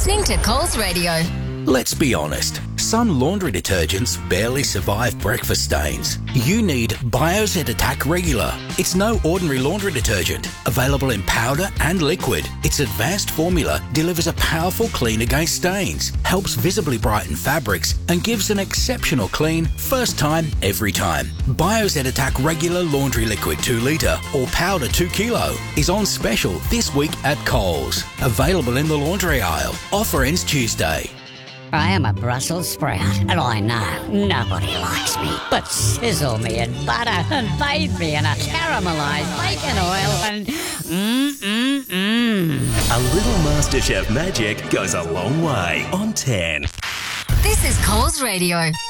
listening to Coles Radio. Let's be honest, some laundry detergents barely survive breakfast stains. You need Bioset Attack Regular. It's no ordinary laundry detergent. Available in powder and liquid, its advanced formula delivers a powerful clean against stains, helps visibly brighten fabrics, and gives an exceptional clean first time, every time. Bioset Attack Regular Laundry Liquid 2 litre or Powder 2 kilo is on special this week at Coles. Available in the laundry aisle. Offer ends Tuesday. I am a Brussels sprout, and I know nobody likes me. But sizzle me in butter and bathe me in a caramelised bacon oil and A little MasterChef magic goes a long way on 10. This is Coles Radio.